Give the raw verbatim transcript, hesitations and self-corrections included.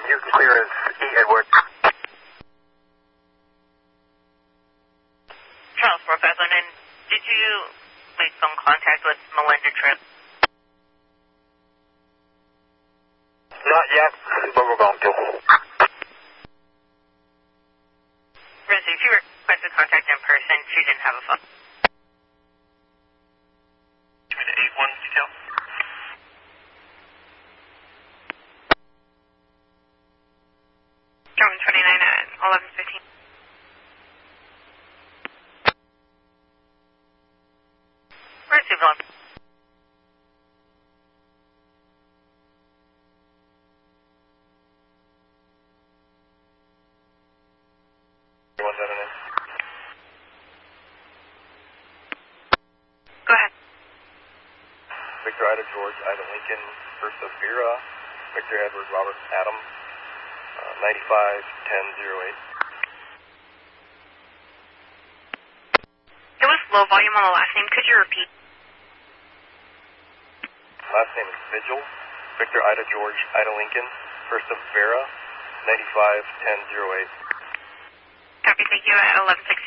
you can clear as E. Edward. Charles four five one, and did you make phone contact with Melinda Tripp? Not yet, but we're going to. Rosie, if you requested contact in person, she didn't have a phone. Give me the eight one detail. German twenty-nine at eleven fifteen. Where's Suvalon? one seven in. Go ahead. Victor Ida George, Ida Lincoln, First of Vera, Victor Edward Robert Adam, uh, ninety-five ten oh eight. It was low volume on the last name. Could you repeat? Last name is Vigil, Victor Ida George, Ida Lincoln, First of Vera, ninety-five ten oh eight. Copy, thank you, at eleven sixteen.